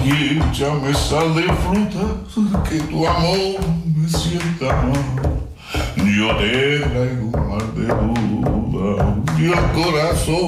y échame sal de frutas, que tu amor me sienta mal. Yo te traigo un mar de dudas y el corazón